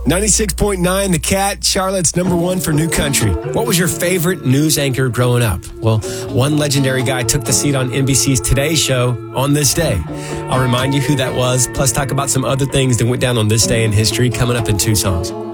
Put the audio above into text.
96.9 The Cat, Charlotte's number one for new country. What was your favorite news anchor growing up? Well, one legendary guy took the seat on NBC's Today Show on this day. I'll remind you who that was, plus talk about some other things that went down on this day in history coming up in 2 songs.